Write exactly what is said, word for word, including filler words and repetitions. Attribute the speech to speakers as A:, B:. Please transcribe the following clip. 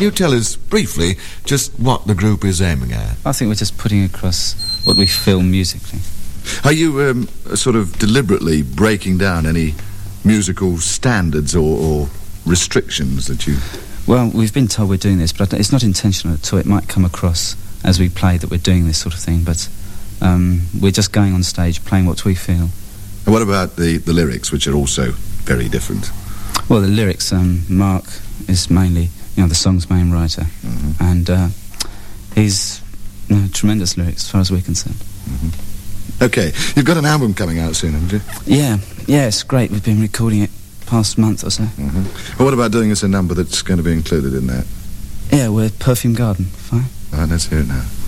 A: Can you tell us briefly just what the group is aiming at?
B: I think we're just putting across what we feel musically.
A: Are you um, sort of deliberately breaking down any musical standards or, or restrictions that you...
B: Well, we've been told we're doing this, but it's not intentional at all. It might come across as we play that we're doing this sort of thing, but um, we're just going on stage, playing what we feel.
A: And what about the, the lyrics, which are also very different?
B: Well, the lyrics, um, Mark is mainly, you know, the song's main writer, mm-hmm. and uh, he's you know, tremendous lyrics as far as we're concerned.
A: Mm-hmm. OK, you've got an album coming out soon, haven't you?
B: Yeah, yeah, it's great. We've been recording it past month or so.
A: Mm-hmm. Well, what about doing us a number that's going to be included in that?
B: Yeah, we're Perfume Garden. Fine.
A: All right, let's hear it now.